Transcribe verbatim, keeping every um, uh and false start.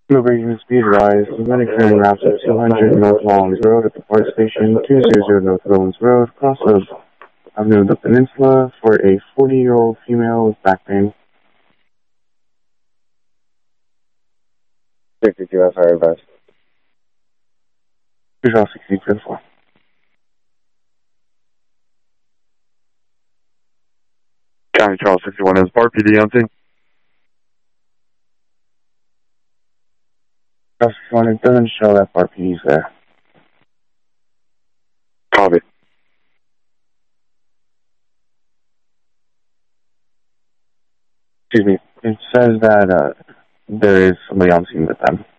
Moving units be advised, the medic training routes at two hundred North Rollins Road at the BART station, two hundred North Rollins Road, across of Avenue of the Peninsula for a forty-year-old female with back pain. sixty-two, that's our advice. Visual sixty-two four. County Charles sixty-one is BART P D on scene. Charles sixty-one, it doesn't show that BART P D's there. Copy. Excuse me, it says that uh, there is somebody on scene with them.